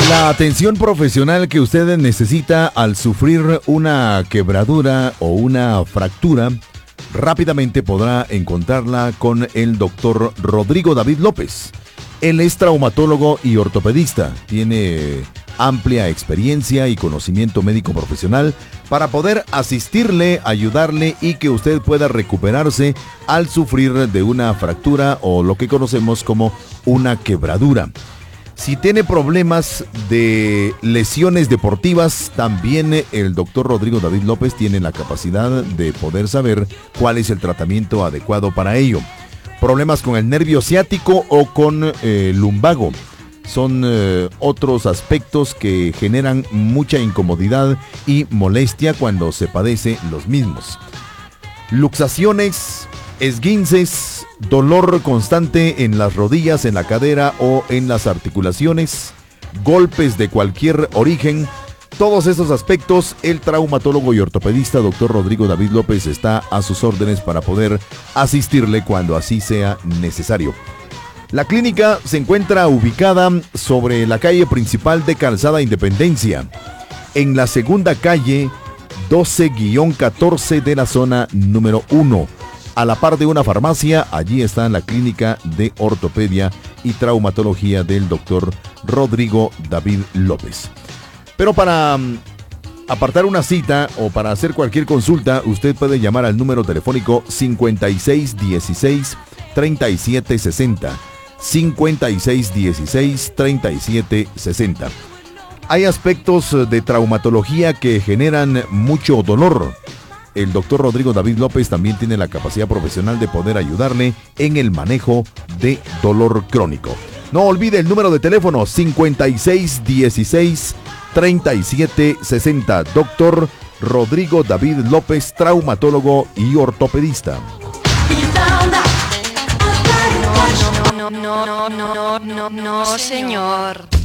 La atención profesional que usted necesita al sufrir una quebradura o una fractura, rápidamente podrá encontrarla con el doctor Rodrigo David López. Él es traumatólogo y ortopedista. Tiene amplia experiencia y conocimiento médico profesional para poder asistirle, ayudarle y que usted pueda recuperarse al sufrir de una fractura o lo que conocemos como una quebradura. Si tiene problemas de lesiones deportivas, también el doctor Rodrigo David López tiene la capacidad de poder saber cuál es el tratamiento adecuado para ello. Problemas con el nervio ciático o con lumbago son otros aspectos que generan mucha incomodidad y molestia cuando se padece los mismos. Luxaciones, esguinces, dolor constante en las rodillas, en la cadera o en las articulaciones, golpes de cualquier origen. Todos estos aspectos, el traumatólogo y ortopedista Dr. Rodrigo David López está a sus órdenes para poder asistirle cuando así sea necesario. La clínica se encuentra ubicada sobre la calle principal de Calzada Independencia, en la segunda calle 12-14 de la zona número 1. A la par de una farmacia, allí está la clínica de ortopedia y traumatología del doctor Rodrigo David López. Pero para apartar una cita o para hacer cualquier consulta, usted puede llamar al número telefónico 5616-3760. 5616-3760. Hay aspectos de traumatología que generan mucho dolor. El doctor Rodrigo David López también tiene la capacidad profesional de poder ayudarle en el manejo de dolor crónico. No olvide el número de teléfono 5616-3760. Doctor Rodrigo David López, traumatólogo y ortopedista. No, señor.